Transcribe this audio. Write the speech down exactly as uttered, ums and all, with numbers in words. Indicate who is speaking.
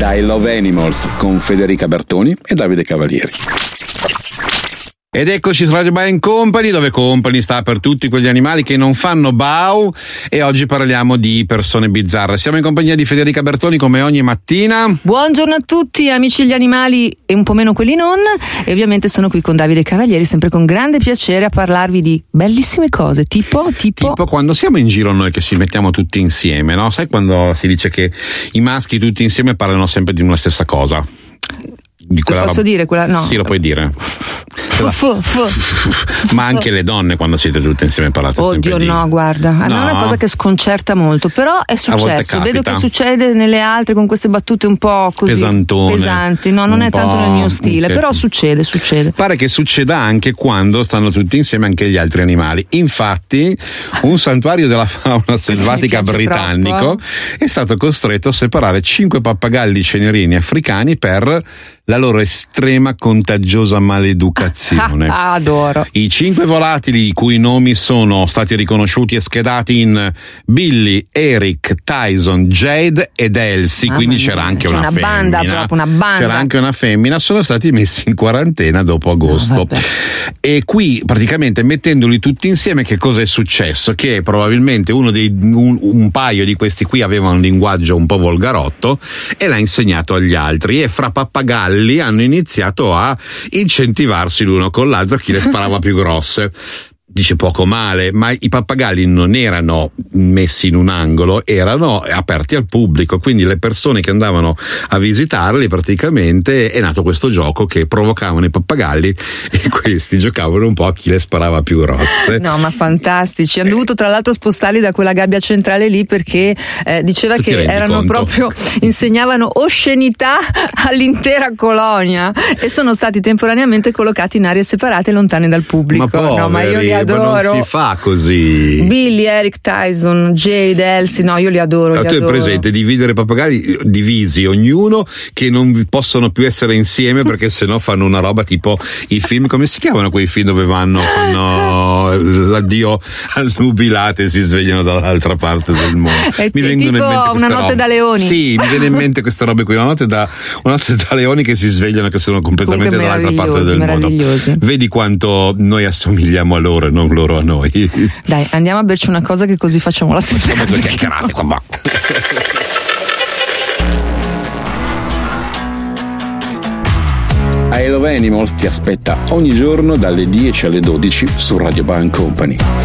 Speaker 1: da I Love Animals con Federica Bertoni e Davide Cavalieri.
Speaker 2: Ed eccoci su Radio Bang Company, dove Company sta per tutti quegli animali che non fanno bau, e oggi parliamo di persone bizzarre. Siamo in compagnia di Federica Bertoni come ogni mattina.
Speaker 3: Buongiorno a tutti amici degli animali e un po' meno quelli non, e ovviamente sono qui con Davide Cavalieri, sempre con grande piacere a parlarvi di bellissime cose, tipo tipo
Speaker 2: tipo quando siamo in giro noi che ci mettiamo tutti insieme, no? Sai quando si dice che i maschi tutti insieme parlano sempre di una stessa cosa? Di quella
Speaker 3: lo posso
Speaker 2: roba...
Speaker 3: dire quella? No.
Speaker 2: Sì, lo puoi dire.
Speaker 3: Fu, fu, fu.
Speaker 2: Ma anche le donne quando siete tutte insieme parlate
Speaker 3: Oddio,
Speaker 2: sempre di...
Speaker 3: no, guarda, a me
Speaker 2: No.
Speaker 3: è una cosa che sconcerta molto, però è successo, vedo
Speaker 2: capita.
Speaker 3: che succede nelle altre con queste battute un po' così
Speaker 2: Pesantone,
Speaker 3: pesanti, no, non
Speaker 2: un
Speaker 3: è tanto
Speaker 2: po',
Speaker 3: nel mio stile,
Speaker 2: che-
Speaker 3: però succede, succede.
Speaker 2: Pare che succeda anche quando stanno tutti insieme anche gli altri animali. Infatti, un santuario della fauna selvatica
Speaker 3: piace
Speaker 2: britannico
Speaker 3: troppo,
Speaker 2: è stato costretto a separare cinque pappagalli cenerini africani per la loro estrema contagiosa maleducazione.
Speaker 3: Ah, adoro.
Speaker 2: I cinque volatili, i cui nomi sono stati riconosciuti e schedati in Billy, Eric, Tyson, Jade ed Elsie,
Speaker 3: Mamma
Speaker 2: quindi
Speaker 3: mia,
Speaker 2: c'era anche
Speaker 3: c'è
Speaker 2: una,
Speaker 3: una banda,
Speaker 2: femmina.
Speaker 3: proprio una banda.
Speaker 2: C'era anche una femmina, sono stati messi in quarantena dopo agosto.
Speaker 3: No, vabbè.
Speaker 2: E qui praticamente mettendoli tutti insieme, che cosa è successo? Che probabilmente uno dei un, un paio di questi qui aveva un linguaggio un po' volgarotto e l'ha insegnato agli altri, e fra pappagalli hanno iniziato a incentivarsi l'uno con l'altro chi le sparava più grosse. Dice poco male, ma i pappagalli non erano messi in un angolo, erano aperti al pubblico, quindi le persone che andavano a visitarli, praticamente è nato questo gioco che provocavano i pappagalli e questi giocavano un po' a chi le sparava più grosse.
Speaker 3: No, ma fantastici. Hanno dovuto tra l'altro spostarli da quella gabbia centrale lì perché eh, diceva
Speaker 2: Tu ti
Speaker 3: che
Speaker 2: rendi
Speaker 3: erano
Speaker 2: conto?
Speaker 3: proprio, insegnavano oscenità all'intera colonia, e sono stati temporaneamente collocati in aree separate lontane dal pubblico.
Speaker 2: Ma poveri,
Speaker 3: no, ma io li
Speaker 2: ma
Speaker 3: adoro.
Speaker 2: non si fa così.
Speaker 3: Billy, Eric, Tyson, Jade, Elsie, no, io li adoro.
Speaker 2: Ah,
Speaker 3: li
Speaker 2: tu hai
Speaker 3: adoro.
Speaker 2: presente dividere i pappagalli divisi ognuno, che non possono più essere insieme perché sennò fanno una roba tipo i film, come si chiamano quei film dove vanno fanno l'addio al nubilato e si svegliano dall'altra parte del mondo.
Speaker 3: È
Speaker 2: Mi
Speaker 3: t-
Speaker 2: vengono
Speaker 3: tipo
Speaker 2: in mente queste
Speaker 3: Una notte
Speaker 2: robe.
Speaker 3: da leoni.
Speaker 2: Sì, mi viene in mente queste robe qui, una notte da, una notte da leoni che si svegliano, che sono completamente
Speaker 3: Comunque
Speaker 2: dall'altra parte del mondo.
Speaker 3: meravigliosi.
Speaker 2: Vedi quanto noi assomigliamo a loro e non loro a noi.
Speaker 3: Dai, andiamo a berci una cosa che così facciamo la stessa
Speaker 2: Siamo due
Speaker 3: cosa.
Speaker 2: chiacchierate qua. va.
Speaker 1: I Love Animals ti aspetta ogni giorno dalle dieci alle dodici su Radio Bang Company.